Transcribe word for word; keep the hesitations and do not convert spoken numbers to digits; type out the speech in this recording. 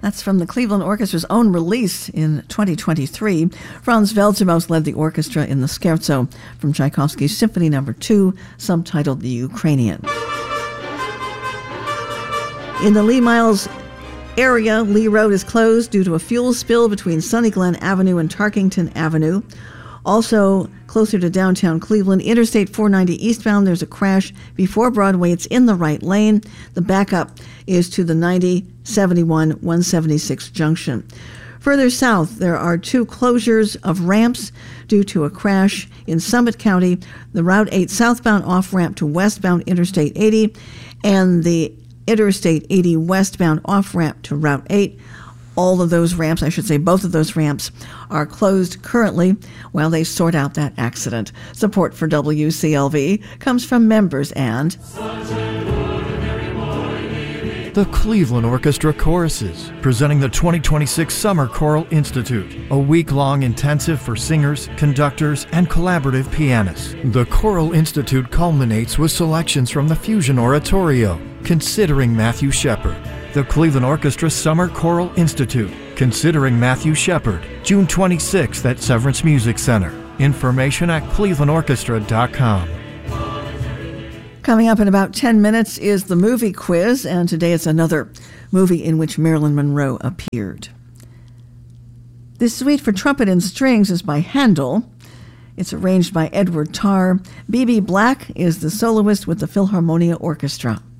That's from the Cleveland Orchestra's own release in twenty twenty-three. Franz Velzemos led the orchestra in the scherzo from Tchaikovsky's Symphony Number two, subtitled The Ukrainian. In the Lee Miles area, Lee Road is closed due to a fuel spill between Sunny Glen Avenue and Tarkington Avenue. Also, closer to downtown Cleveland, Interstate four ninety eastbound, there's a crash before Broadway. It's in the right lane. The backup is to the ninety, seventy-one, one seventy-six junction. Further south, there are two closures of ramps due to a crash in Summit County, the Route eight southbound off-ramp to westbound Interstate eighty, and the Interstate eighty westbound off-ramp to Route eight. All of those ramps, I should say both of those ramps, are closed currently while they sort out that accident. Support for W C L V comes from members and the Cleveland Orchestra Choruses, presenting the twenty twenty-six Summer Choral Institute, a week-long intensive for singers, conductors, and collaborative pianists. The Choral Institute culminates with selections from the Fusion Oratorio, Considering Matthew Shepard. The Cleveland Orchestra Summer Choral Institute, Considering Matthew Shepard, June twenty-sixth at Severance Music Center. Information at cleveland orchestra dot com. Coming up in about ten minutes is the movie quiz, and today it's another movie in which Marilyn Monroe appeared. This suite for trumpet and strings is by Handel. It's arranged by Edward Tarr. B B Black is the soloist with the Philharmonia Orchestra.